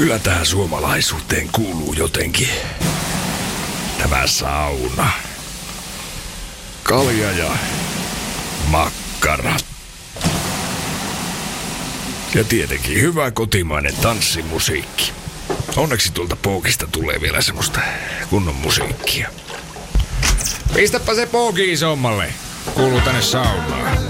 Kyllä tähän suomalaisuuteen kuuluu jotenkin tämä sauna. Kalja ja makkara. Ja tietenkin hyvä kotimainen tanssimusiikki. Onneksi tuolta Pookista tulee vielä semmoista kunnon musiikkia. Pistäpä se Pooki isommalle. Kuuluu tänne saunaan.